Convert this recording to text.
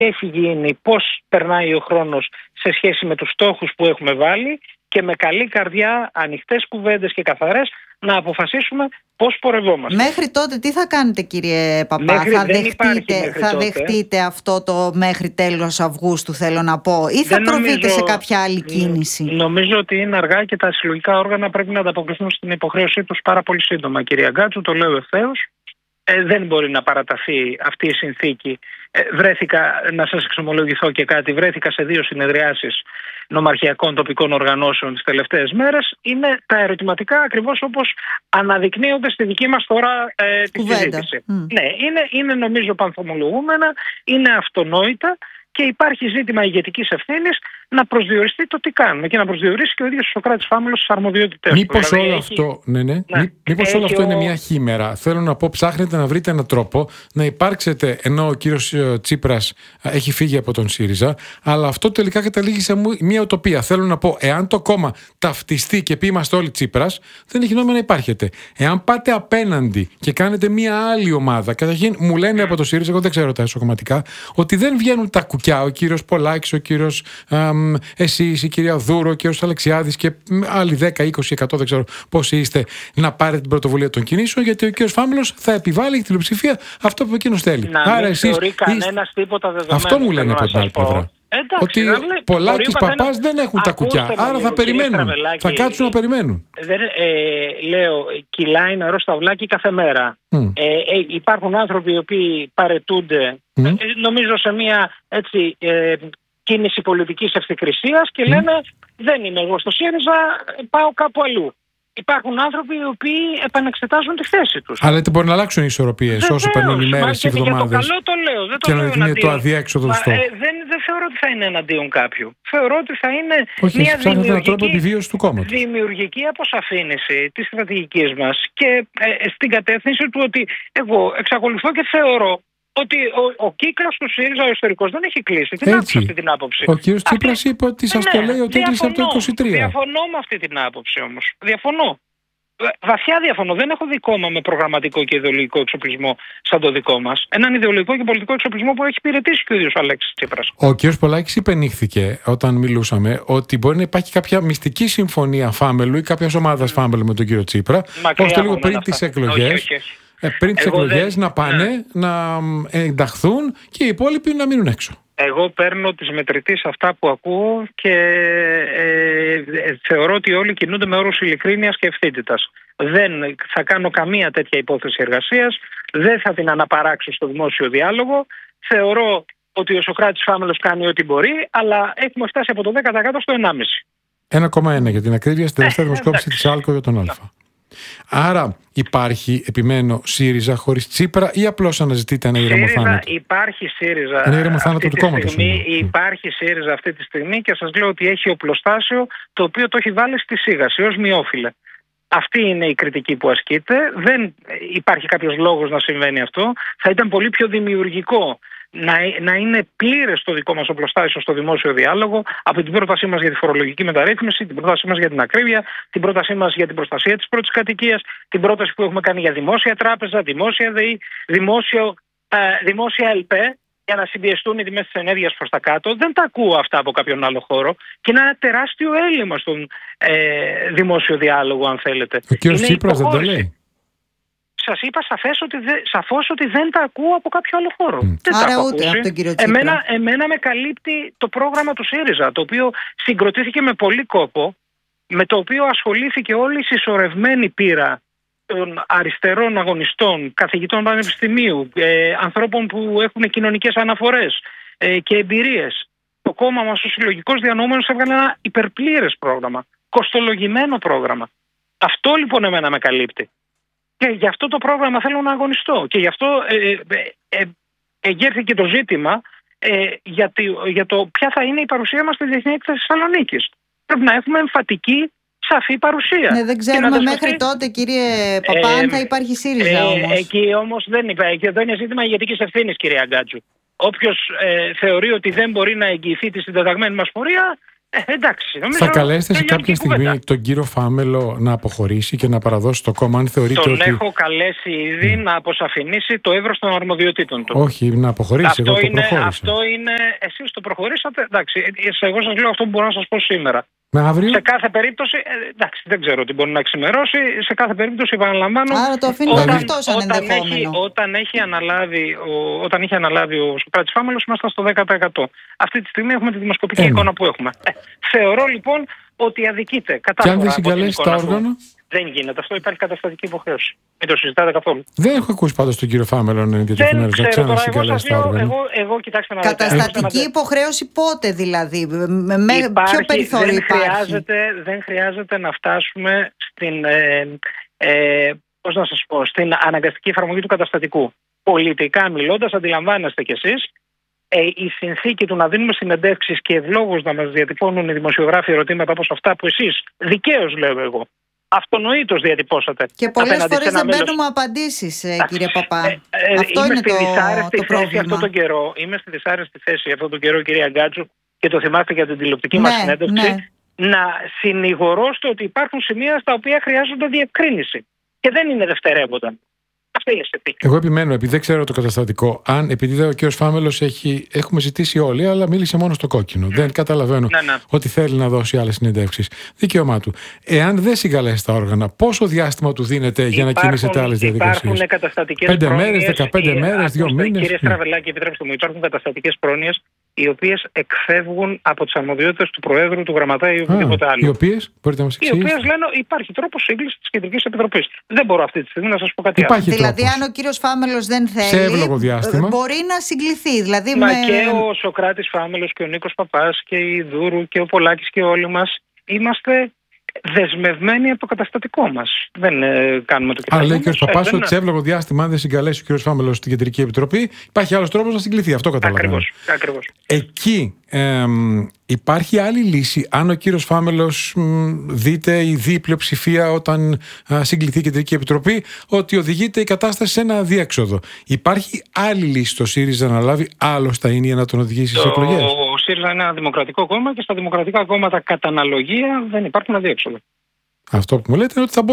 έχει γίνει, πώς περνάει ο χρόνος σε σχέση με τους στόχους που έχουμε βάλει και με καλή καρδιά, ανοιχτές κουβέντες και καθαρές να αποφασίσουμε πώς πορευόμαστε. Μέχρι τότε τι θα κάνετε, κύριε Παπά? Θα δεχτείτε αυτό το μέχρι τέλος Αυγούστου, θέλω να πω, ή θα προβείτε σε κάποια άλλη κίνηση? Νομίζω ότι είναι αργά και τα συλλογικά όργανα πρέπει να ανταποκριθούν στην υποχρέωσή τους πάρα πολύ σύντομα, κυρία Γκάτσου, το λέω ευθέως. Δεν μπορεί να παραταθεί αυτή η συνθήκη. Βρέθηκα, να σας εξομολογηθώ και κάτι, βρέθηκα σε 2 συνεδριάσεις νομαρχιακών τοπικών οργανώσεων τις τελευταίες μέρες. Είναι τα ερωτηματικά ακριβώς όπως αναδεικνύονται στη δική μας τώρα τη συζήτηση. Ναι, είναι νομίζω πανθομολογούμενα, είναι αυτονόητα και υπάρχει ζήτημα ηγετικής ευθύνης να προσδιοριστεί το τι κάνουμε και να προσδιορίσει και ο ίδιος ο Σωκράτης Φάμελος στις αρμοδιότητες. Μήπως όλο αυτό, μήπως όλο αυτό είναι μια χήμερα? Θέλω να πω, ψάχνετε να βρείτε έναν τρόπο να υπάρξετε, ενώ ο κύριος Τσίπρας έχει φύγει από τον ΣΥΡΙΖΑ, αλλά αυτό τελικά καταλήγει σε μια ουτοπία. Θέλω να πω, εάν το κόμμα ταυτιστεί και πει είμαστε όλοι Τσίπρας, δεν έχει νόημα να υπάρχετε. Εάν πάτε απέναντι και κάνετε μια άλλη ομάδα, καταρχήν μου λένε από το ΣΥΡΙΖΑ, εγώ δεν ξέρω τα εσωκομματικά, ότι δεν βγαίνουν τα κουκιά, ο κύριος Πολάκης, ο κύριος εσείς, η κυρία Δούρο, ο κύριος Αλεξιάδης και άλλοι 10-20%, δεν ξέρω πόσοι είστε, να πάρετε την πρωτοβουλία των κινήσεων, γιατί ο κύριος Φάμελος θα επιβάλλει η τηλεοψηφία αυτό που εκείνος θέλει. Άρα μην θεωρεί κανένας τίποτα δεδομένο. Αυτό μου λένε από την άλλη πλευρά. Ότι Πολάκης, Παπάς δεν έχουν τα κουκιά. Άρα θα περιμένουν. Θα κάτσουν να περιμένουν. Λέω, κυλάει νερό στα αυλάκι κάθε μέρα. Υπάρχουν άνθρωποι οι οποίοι παρετούνται, νομίζω σε μια έτσι κίνηση πολιτικής ευθυκρισίας και λένε δεν είμαι εγώ στο ΣΥΡΙΖΑ, πάω κάπου αλλού. Υπάρχουν άνθρωποι οι οποίοι επανεξετάζουν τη θέση τους. Αλλά δεν μπορεί να αλλάξουν οι ισορροπίες όσο περνούν οι μέρες, οι εβδομάδες. Για το καλό το λέω. Δεν και το να λέω είναι το αδιέξοδο του στόχου. Δεν θεωρώ ότι θα είναι εναντίον κάποιου. Θεωρώ ότι θα είναι μια δημιουργική αποσαφήνιση της στρατηγικής μας και στην κατεύθυνση του ότι εγώ εξακολουθώ και θεωρώ ότι ο κύκλος του ΣΥΡΙΖΑ, ο ιστορικός, δεν έχει κλείσει. Την άκουσα αυτή την άποψη. Ο κύριος Τσίπρας είπε ότι σας το λέει ότι έκλεισε από το 23. Διαφωνώ με αυτή την άποψη όμως. Διαφωνώ. Βαθιά διαφωνώ. Δεν έχω δει κόμμα με προγραμματικό και ιδεολογικό εξοπλισμό σαν το δικό μας. Έναν ιδεολογικό και πολιτικό εξοπλισμό που έχει υπηρετήσει και ο ίδιος ο Αλέξης Τσίπρας. Ο κ. Πολάκης υπενήχθηκε όταν μιλούσαμε ότι μπορεί να υπάρχει κάποια μυστική συμφωνία Φάμελου ή κάποια ομάδα Φάμελου με τον κύριο Τσίπρα, ώστε λίγο πριν τις εκλογές. Πριν τις εκλογές να πάνε, να ενταχθούν και οι υπόλοιποι να μείνουν έξω. Εγώ παίρνω τις μετρητής αυτά που ακούω και θεωρώ ότι όλοι κινούνται με όρους ειλικρίνειας και ευθύτητας. Δεν θα κάνω καμία τέτοια υπόθεση εργασίας, δεν θα την αναπαράξω στο δημόσιο διάλογο. Θεωρώ ότι ο Σωκράτης Φάμελος κάνει ό,τι μπορεί, αλλά έχουμε φτάσει από το 10% στο 1,5%. 1,1 για την ακρίβεια στη τελευταία δημοσκόπηση της ΑΛΚΟ για τον Α. Άρα υπάρχει, επιμένω, ΣΥΡΙΖΑ χωρίς Τσίπρα ή απλώς αναζητείτε ένα ήρεμο θάνατο? Υπάρχει ΣΥΡΙΖΑ. Ένα ήρεμο θάνατο του κόμματος. Υπάρχει ΣΥΡΙΖΑ αυτή τη στιγμή και σας λέω ότι έχει οπλοστάσιο το οποίο το έχει βάλει στη σίγαση ως μειόφιλε. Αυτή είναι η κριτική που ασκείται. Δεν υπάρχει κάποιος λόγος να συμβαίνει αυτό. Θα ήταν πολύ πιο δημιουργικό να είναι πλήρες το δικό μας οπλοστάσιο στο δημόσιο διάλογο, από την πρότασή μας για τη φορολογική μεταρρύθμιση, την πρότασή μας για την ακρίβεια, την πρότασή μας για την προστασία της πρώτης κατοικίας, την πρόταση που έχουμε κάνει για δημόσια τράπεζα, δημόσια ΔΕΗ, δημόσια ΕΛΠΕ, για να συμπιεστούν οι τιμές της ενέργειας προς τα κάτω. Δεν τα ακούω αυτά από κάποιον άλλο χώρο και είναι ένα τεράστιο έλλειμμα στον δημόσιο διάλογο, αν θέλετε. Ο κ. Τσίπρας δεν το λέει? Σας είπα σαφώς ότι δεν τα ακούω από κάποιο άλλο χώρο. Δεν Άρα τα ούτε από τον κύριο Τσίπρα. Εμένα με καλύπτει το πρόγραμμα του ΣΥΡΙΖΑ, το οποίο συγκροτήθηκε με πολύ κόπο, με το οποίο ασχολήθηκε όλη η συσσωρευμένη πείρα των αριστερών αγωνιστών, καθηγητών πανεπιστημίου, ανθρώπων που έχουν κοινωνικές αναφορές και εμπειρίες. Το κόμμα μας, ο συλλογικός διανοούμενος, έβγαλε ένα υπερπλήρες πρόγραμμα, κοστολογημένο πρόγραμμα. Αυτό λοιπόν εμένα με καλύπτει. Και γι' αυτό το πρόγραμμα θέλω να αγωνιστώ. Και γι' αυτό εγέρθηκε το ζήτημα για το ποια θα είναι η παρουσία μας στη Διεθνή Έκθεση Θεσσαλονίκης. Πρέπει να έχουμε εμφατική, σαφή παρουσία. Ναι, δεν ξέρουμε μέχρι τότε, κύριε Παπά, αν θα υπάρχει ΣΥΡΙΖΑ όμως. Εκεί όμως δεν υπάρχει. Εδώ είναι ζήτημα ηγετικής ευθύνης, κυρία Γκάτσου. Όποιος θεωρεί ότι δεν μπορεί να εγγυηθεί τη συντεταγμένη μας πορεία, Εντάξει, θα καλέσετε σε κάποια στιγμή τον κύριο Φάμελο να αποχωρήσει και να παραδώσει το κόμμα, αν θεωρείτε τον ότι... έχω καλέσει ήδη να αποσαφηνίσει το εύρος των αρμοδιοτήτων του. Όχι, να αποχωρήσει, εγώ το προχώρησα. Αυτό είναι, εσείς το προχωρήσατε, εντάξει, εγώ σας λέω αυτό που μπορώ να σας πω σήμερα. Αύριο. Σε κάθε περίπτωση, εντάξει, δεν ξέρω τι μπορεί να ξημερώσει, σε κάθε περίπτωση επαναλαμβάνω. Άρα το αφήνετε αυτό σαν ενδεχόμενο. Όταν είχε αναλάβει ο Σωκράτης Φάμελος, ήμασταν στο 10%. Αυτή τη στιγμή έχουμε τη δημοσκοπική εικόνα που έχουμε. Θεωρώ λοιπόν ότι αδικείται κατάφορα. Και αν δεν συγκαλέσει τα όργανα. Δεν γίνεται. Αυτό, υπάρχει καταστατική υποχρέωση. Μην το συζητάτε καθόλου. Δεν έχω ακούσει πάντως τον κύριο Φάμελο να είναι διατεθειμένος να ξανασυγκαλέσει τα όργανα. Εγώ κοιτάξτε να καταστατική υποχρέωση πότε δηλαδή, ποιο περιθώριο υπάρχει? Δεν χρειάζεται να φτάσουμε στην αναγκαστική εφαρμογή του καταστατικού. Πολιτικά μιλώντας, αντιλαμβάνεστε κι εσείς, η συνθήκη του να δίνουμε συνεντεύξεις και ευλόγως να μας διατυπώνουν οι δημοσιογράφοι ερωτήματα όπως αυτά που εσείς δικαίως, λέω εγώ, αυτονοήτως διατυπώσατε. Και πολλές φορές δεν παίρνουμε απαντήσεις, κύριε Παπά. Αυτό είναι το πρόβλημα. Είμαι στη δυσάρεστη θέση αυτόν τον καιρό, κυρία Γκάτσου, και το θυμάστε για την τηλεοπτική μας συνέντευξη, να συνηγορώ στο ότι υπάρχουν σημεία στα οποία χρειάζονται διευκρίνηση. Και δεν είναι δευτερεύοντα. Εγώ επιμένω, επειδή δεν ξέρω το καταστατικό, επειδή ο κ. Φάμελος έχουμε ζητήσει όλοι, αλλά μίλησε μόνο στο κόκκινο. Δεν καταλαβαίνω ότι θέλει να δώσει άλλες συνεντεύξεις. Δικαίωμά του. Εάν δεν συγκαλέσει τα όργανα, πόσο διάστημα του δίνεται για να κινήσετε άλλες διαδικασίες? Υπάρχουν καταστατικές 5 μέρες, 15 μέρες, 2 μήνες. Κύριε Στραβελάκη, επιτρέψτε μου, υπάρχουν καταστατικές πρόνοιες οι οποίες εκφεύγουν από τις αρμοδιότητες του Προέδρου, του Γραμματέα ή οποιοδήποτε άλλο. Οι οποίες, μπορείτε να μας εξηγήσετε? Οι οποίες λένε υπάρχει τρόπος σύγκλησης της Κεντρικής Επιτροπής. Δεν μπορώ αυτή τη στιγμή να σας πω κάτι άλλο. Δηλαδή, αν ο κύριος Φάμελος δεν θέλει, μπορεί να συγκληθεί. Δηλαδή, και ο Σωκράτης Φάμελος και ο Νίκος Παπάς και η Δούρου και ο Πολάκης και όλοι μας είμαστε δεσμευμένοι από το καταστατικό μας. Δεν κάνουμε το κοινό. Αλλά λέει ο κ. Παπάς ότι σε εύλογο διάστημα, αν δεν συγκαλέσει ο κ. Φάμελος στην Κεντρική Επιτροπή, υπάρχει άλλος τρόπος να συγκληθεί. Αυτό καταλαβαίνω. Ακριβώς. Εκεί υπάρχει άλλη λύση. Αν ο κ. Φάμελος δει πλειοψηφία όταν συγκληθεί η Κεντρική Επιτροπή, ότι οδηγείται η κατάσταση σε ένα διέξοδο. Υπάρχει άλλη λύση στο ΣΥΡΙΖΑ να λάβει άλλο στα ίνια να τον οδηγήσει στις εκλογές? Ο ΣΥΡΙΖΑ είναι ένα δημοκρατικό κόμμα και στα δημοκρατικά κόμματα κατά αναλογία δεν υπάρχουν αδιέξοδα. Αυτό που μου λέτε είναι ότι θα